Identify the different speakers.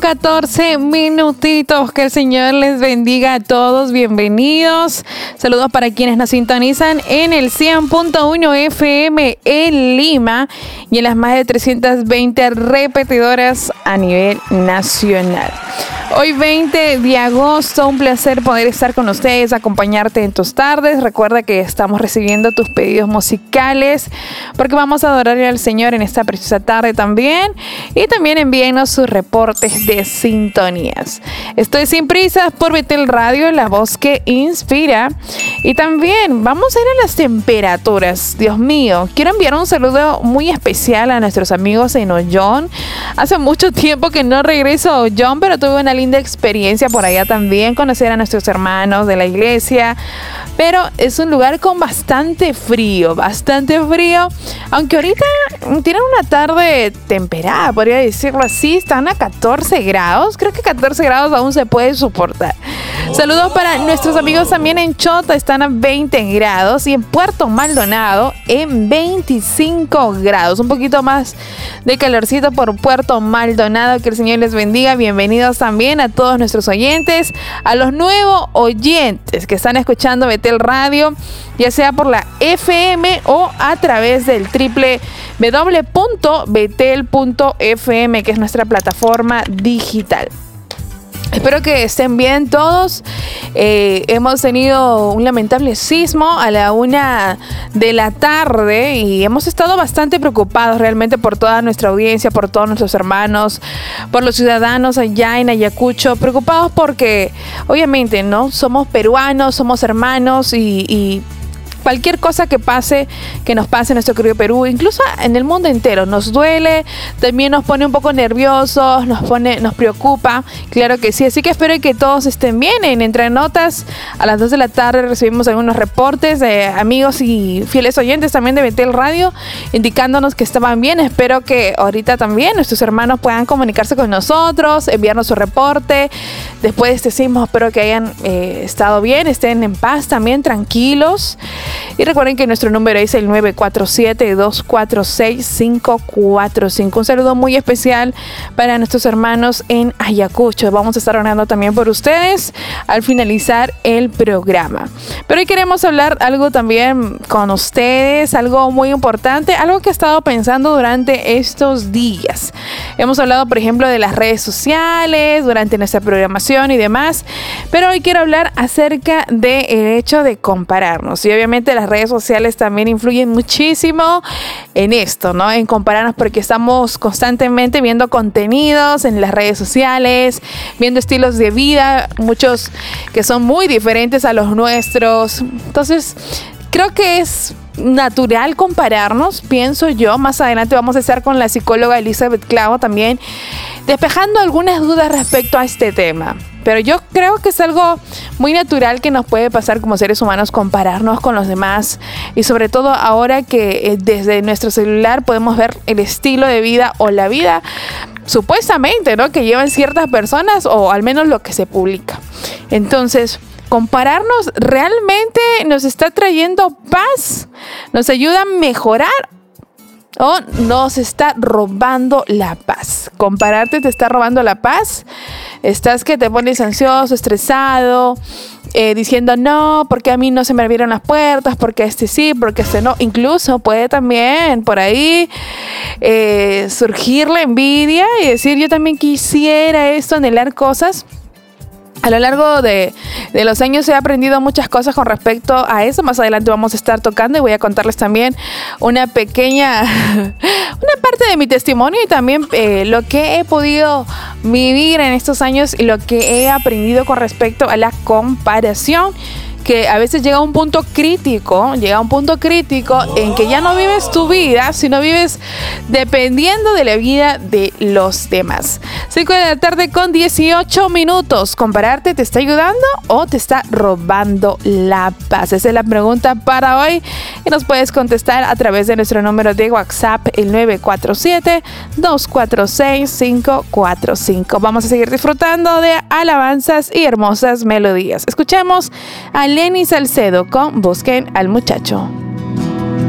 Speaker 1: 14 minutitos. Que el Señor les bendiga a todos. Bienvenidos. Saludos para quienes nos sintonizan en el 100.1 FM en Lima y en las más de 320 repetidoras a nivel nacional. Hoy 20 de agosto, un placer poder estar con ustedes, acompañarte en tus tardes. Recuerda que estamos recibiendo tus pedidos musicales porque vamos a adorar al Señor en esta preciosa tarde también. Y también envíenos sus reportes de sintonías. Estoy sin prisas por Betel Radio, la voz que inspira. Y también vamos a ir a las temperaturas. Dios mío, quiero enviar un saludo muy especial a nuestros amigos en Ollón. Hace mucho tiempo que no regreso a Ollón, pero tuve una linda experiencia por allá también, conocer a nuestros hermanos de la iglesia, pero es un lugar con bastante frío, aunque ahorita tienen una tarde temperada, podría decirlo así, están a 14 grados, creo que 14 grados aún se puede soportar. Saludos para nuestros amigos también en Chota, están a 20 grados y en Puerto Maldonado en 25 grados, un poquito más de calorcito por Puerto Maldonado. Que el Señor les bendiga. Bienvenidos también a todos nuestros oyentes, a los nuevos oyentes que están escuchando Betel Radio, ya sea por la FM o a través del www.betel.fm, que es nuestra plataforma digital. Espero que estén bien todos. Hemos tenido un lamentable sismo a la 1 de la tarde y hemos estado bastante preocupados realmente por toda nuestra audiencia, por todos nuestros hermanos, por los ciudadanos allá en Ayacucho, preocupados porque obviamente no somos peruanos, somos hermanos y cualquier cosa que nos pase en nuestro querido Perú, incluso en el mundo entero, nos duele, también nos pone un poco nerviosos, nos preocupa, claro que sí. Así que espero que todos estén bien. En Entre Notas, a las 2 de la tarde recibimos algunos reportes de amigos y fieles oyentes también de Betel Radio, indicándonos que estaban bien. Espero que ahorita también nuestros hermanos puedan comunicarse con nosotros, enviarnos su reporte. Después de este sismo, espero que hayan estado bien, estén en paz también, tranquilos. Y recuerden que nuestro número es el 947-246-545. Un saludo muy especial para nuestros hermanos en Ayacucho. Vamos a estar orando también por ustedes al finalizar el programa. Pero hoy queremos hablar algo también con ustedes, algo muy importante, algo que he estado pensando durante estos días. Hemos hablado, por ejemplo, de las redes sociales durante nuestra programación y demás, pero hoy quiero hablar acerca del hecho de compararnos. Y obviamente las redes sociales también influyen muchísimo en esto, ¿no? En compararnos, porque estamos constantemente viendo contenidos en las redes sociales, viendo estilos de vida, muchos que son muy diferentes a los nuestros. Entonces, creo que es natural compararnos, pienso yo. Más adelante vamos a estar con la psicóloga Elizabeth Clavo también despejando algunas dudas respecto a este tema. Pero yo creo que es algo muy natural que nos puede pasar como seres humanos, compararnos con los demás, y sobre todo ahora que desde nuestro celular podemos ver el estilo de vida o la vida supuestamente, ¿no?, que llevan ciertas personas, o al menos lo que se publica. Entonces, compararnos realmente nos está trayendo paz, nos ayuda a mejorar, o nos está robando la paz. Compararte te está robando la paz. Estás que te pones ansioso, estresado, diciendo no, porque a mí no se me abrieron las puertas, porque este sí, porque este no. Incluso puede también por ahí surgir la envidia y decir yo también quisiera esto, anhelar cosas. A lo largo de los años he aprendido muchas cosas con respecto a eso. Más adelante vamos a estar tocando y voy a contarles también una pequeña, una parte de mi testimonio y también lo que he podido vivir en estos años y lo que he aprendido con respecto a la comparación, que a veces llega a un punto crítico en que ya no vives tu vida, sino vives dependiendo de la vida de los demás. 5 de la tarde con 18 minutos. ¿Compararte te está ayudando o te está robando la paz? Esa es la pregunta para hoy y nos puedes contestar a través de nuestro número de WhatsApp, el 947-246-545. Vamos a seguir disfrutando de alabanzas y hermosas melodías. Escuchemos a Lenny Salcedo con Busquen al Muchacho.